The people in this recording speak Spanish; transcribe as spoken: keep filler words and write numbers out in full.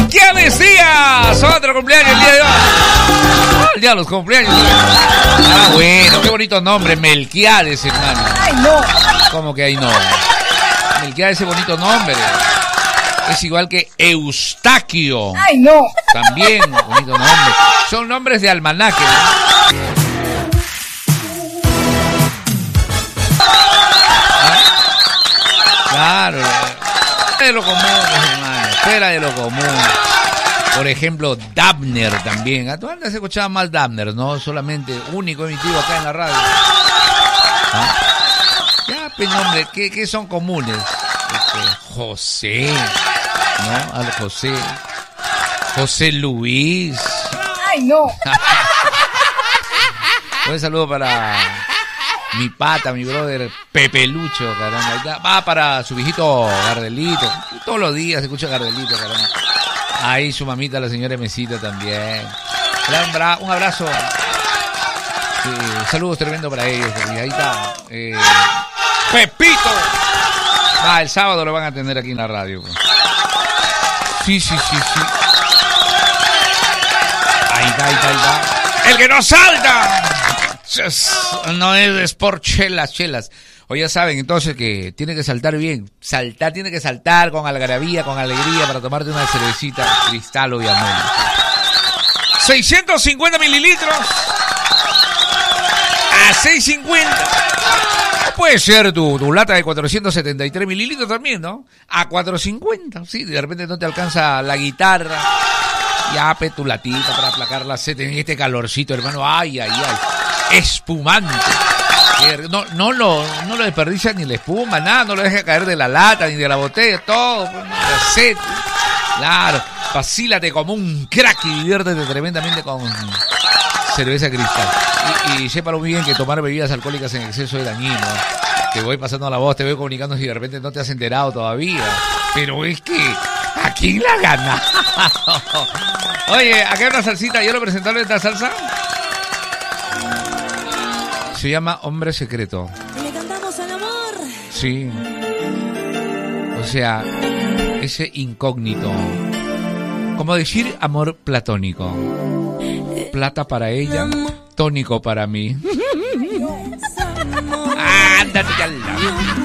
Melquiades Díaz, otro cumpleaños el día de hoy. Ah, el día de los cumpleaños. Ah, bueno, qué bonito nombre, Melquiades, hermano. Ay, no. ¿Cómo que ahí no? Melquiades, ese bonito nombre. Es igual que Eustaquio. Ay, no. También, bonito nombre. Son nombres de almanaque, ¿no? Claro, fuera de lo común, hermano, fuera de lo común. Por ejemplo, Dabner también. Tú antes escuchabas más Dabner, ¿no? Solamente único emitido acá en la radio. ¿Ah? Ya, pues, hombre, ¿qué, qué son comunes? Este, José, ¿no? Al José. José Luis. Ay, no. Un saludo para mi pata, mi brother Pepe Lucho, caramba. Va para su viejito Gardelito. Todos los días se escucha Gardelito, caramba. Ahí su mamita, la señora Mesita también. Un abrazo. Sí, saludos tremendo para ellos. Y ahí está. Eh, Pepito. Ah, el sábado lo van a tener aquí en la radio. Sí, sí, sí, sí. Ahí está, ahí está, ahí está. ¡El que no salta! No es por chelas, chelas. O ya saben, entonces, que tiene que saltar bien. Saltar, tiene que saltar con algarabía, con alegría, para tomarte una cervecita Cristal, obviamente. seiscientos cincuenta mililitros. A seis cincuenta. Puede ser tu, tu lata de cuatrocientos setenta y tres mililitros también, ¿no? A cuatrocientos cincuenta. Sí, de repente no te alcanza la guitarra. Ya, pe, tu latita para aplacar la sed en este calorcito, hermano. Ay, ay, ay. Espumante. No, no, lo, no lo desperdicia ni la espuma, nada. No lo deja caer de la lata ni de la botella. Todo, pues, la sed. Claro. Vacílate como un crack y diviértete tremendamente con cerveza Cristal. Y, y sépalo muy bien que tomar bebidas alcohólicas en exceso es dañino. Te voy pasando la voz, te voy comunicando si de repente no te has enterado todavía. Pero es que, ¿a quién la gana? Oye, acá hay una salsita. ¿Yo lo presentarle esta salsa? Se llama Hombre Secreto. Le cantamos al amor. Sí. O sea, ese incógnito. Como decir amor platónico. Plata para ella, tónico para mí. Ándate ya.